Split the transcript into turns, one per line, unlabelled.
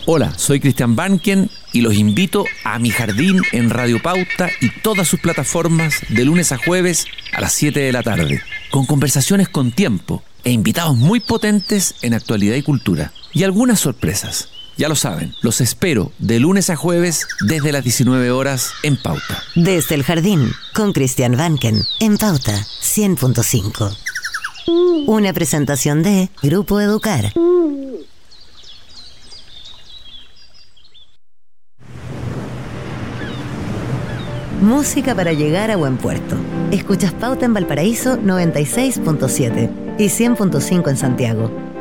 Hola, soy Cristian Banken y los invito a Mi Jardín en Radio Pauta y todas sus plataformas de lunes a jueves a las 7 de la tarde, con conversaciones con tiempo e invitados muy potentes en actualidad y cultura. Y algunas sorpresas. Ya lo saben, los espero de lunes a jueves desde las 19 horas en Pauta.
Desde el Jardín, con Cristian Banken, en Pauta 100.5. Una presentación de Grupo Educar. Música para llegar a buen puerto. Escuchas Pauta en Valparaíso 96.7 y 100.5 en Santiago.